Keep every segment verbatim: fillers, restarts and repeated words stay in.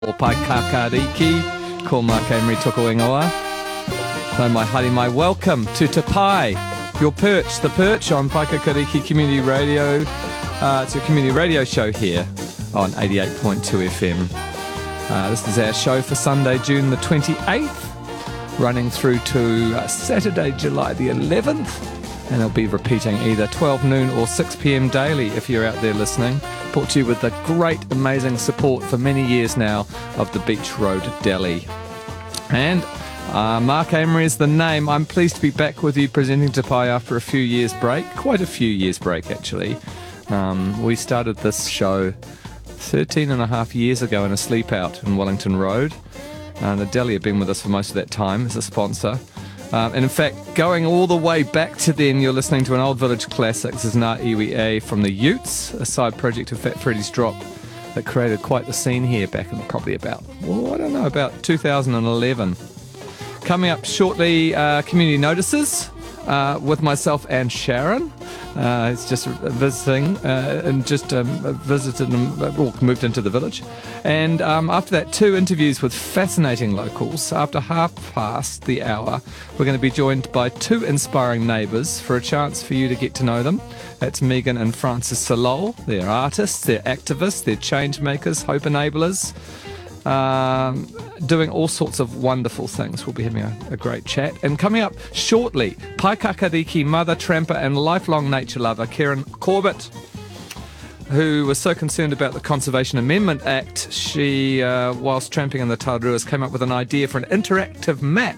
O pai kakariki, ko Mark Emery toko ingoa. So my haere mai, welcome to Te Pai, your perch, the perch on Pai Kakariki Community Radio. Uh, it's a community radio show here on eighty-eight point two F M. Uh, this is our show for Sunday, June the twenty-eighth, running through to uh, Saturday, July the eleventh. And it'll be repeating either twelve noon or six p.m. daily if you're out there listening. Brought to you with the great, amazing support for many years now of the Beach Road Deli. And uh, Mark Emery is the name. I'm pleased to be back with you presenting Te Pai after a few years break. Quite a few years break, actually. Um, we started this show thirteen and a half years ago in a sleep out in Wellington Road. Uh, the Deli have been with us for most of that time as a sponsor. Um, and in fact, going all the way back to then, you're listening to an Old Village classic. This is Ngā Iwi A from the Utes, a side project of Fat Freddy's Drop that created quite the scene here back in probably about, well, I don't know, about two thousand eleven. Coming up shortly, uh, community notices uh, with myself and Sharon. Uh, it's just visiting uh, and just um, visited and well, moved into the village. And um, after that, two interviews with fascinating locals. After half past the hour, we're going to be joined by two inspiring neighbours for a chance for you to get to know them. That's Megan and Francis Salol. They're artists, they're activists, they're change makers, hope enablers. Um, doing all sorts of wonderful things. We'll be having a, a great chat. And coming up shortly, Pai Kakariki mother, tramper and lifelong nature lover Karen Corbett, who was so concerned about the Conservation Amendment Act, she, uh, whilst tramping in the Tararuas, came up with an idea for an interactive map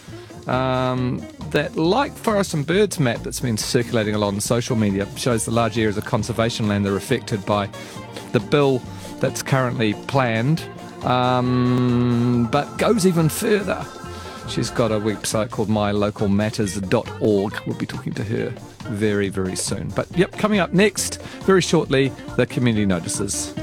um, that, like Forest and Birds map that's been circulating a lot on social media, shows the large areas of conservation land that are affected by the bill that's currently planned. Um, but goes even further. She's got a website called my local matters dot org. We'll be talking to her very, very soon. But yep, coming up next, very shortly, the community notices.